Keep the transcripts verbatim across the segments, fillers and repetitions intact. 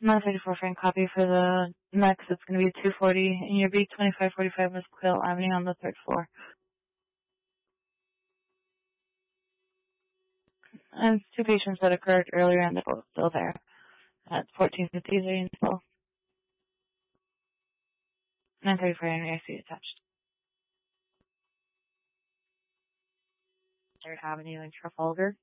nine fifty-four frame copy for the next. It's going to be two forty in your B twenty-five forty-five West Quill Avenue on the third floor. And it's two patients that occurred earlier and they're both still there. At fourteen fifty Zanesville. nine thirty-four in the I C U attached. third Avenue in Trafalgar.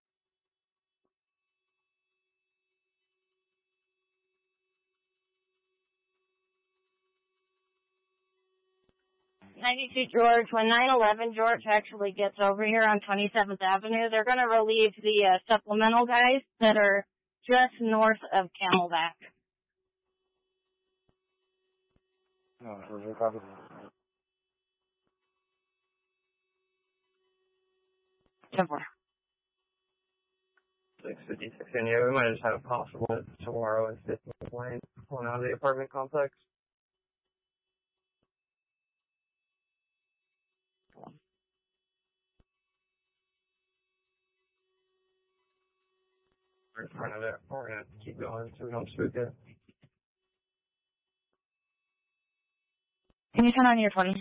ninety-two George, when nine eleven George actually gets over here on twenty-seventh Avenue, they're going to relieve the uh, supplemental guys that are just north of Camelback. Oh, ten four. six fifty-six, and yeah, we might just have a possible tomorrow in fifteenth Lane, pulling out of the apartment complex. We're in front of it. We're going to keep going so we don't spook it. Can you turn on your twenty?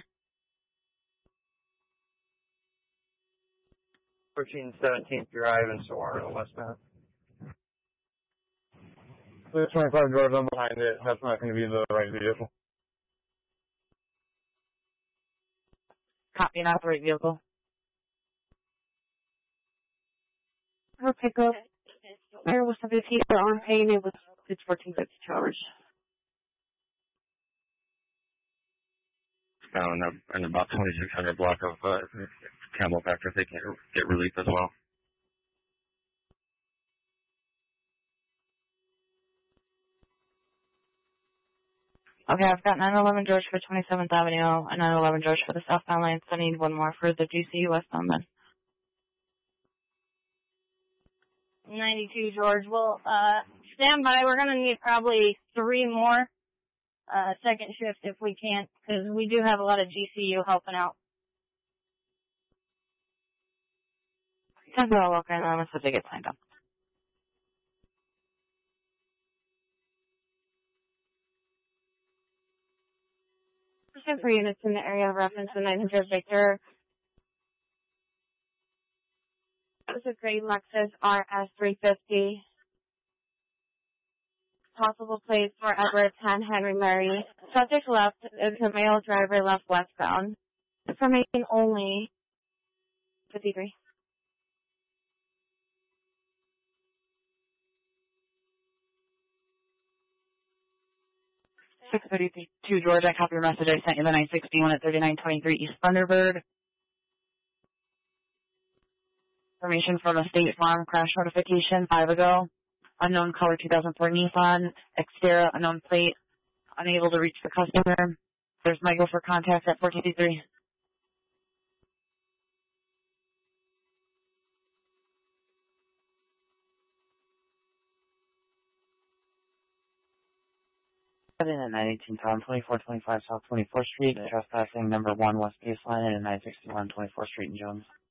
fourteen seventeenth Drive in Saguaro, westbound. There's twenty-five George, I'm behind it. That's not going to be the right vehicle. Copy, not the right vehicle. Her pickup. There was some people on pain. It was it's fourteen fifty charge. Found in about twenty-six hundred block of uh, Camelback if they can get relief as well. Okay, I've got nine eleven George for twenty-seventh Avenue and nine eleven George for the southbound lane, so I need one more for the G C U westbound then. ninety-two George, well, uh, stand by. We're going to need probably three more uh, second shift if we can't, because we do have a lot of G C U helping out. ten four, I'll walk right now until they get signed up. Percent for units in the area of reference to nine hundred Victor. This is a gray Lexus R S three fifty. Possible place for Edward ten Henry Murray. Subject left is a male driver left westbound. Information only. fifty-three. six thirty-two George, I copy your message. I sent you the nine sixty-one at thirty-nine twenty-three East Thunderbird. Information from a State Farm crash notification five ago. Unknown color two thousand four Nissan. Xterra, unknown plate. Unable to reach the customer. There's Michael for contact at fourteen fifty-three. In at nine eighteen Tom, twenty-four twenty-five South twenty-fourth Street, trespassing number one West Baseline, and nine sixty-one twenty-fourth Street in Jones.